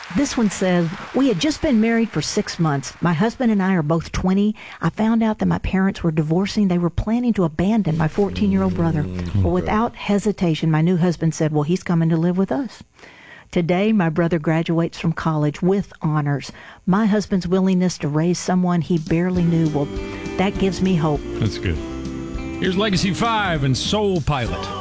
This one says, we had just been married for 6 months. My husband and I are both 20. I found out that my parents were divorcing. They were planning to abandon my 14-year-old brother. Well, without hesitation, my new husband said, well, he's coming to live with us. Today, my brother graduates from college with honors. My husband's willingness to raise someone he barely knew, well, that gives me hope. That's good. Here's Legacy 5 and Soul Pilot.